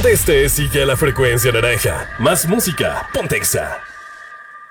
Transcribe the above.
donde estés, sigue a la frecuencia naranja. Más música, Pontexa.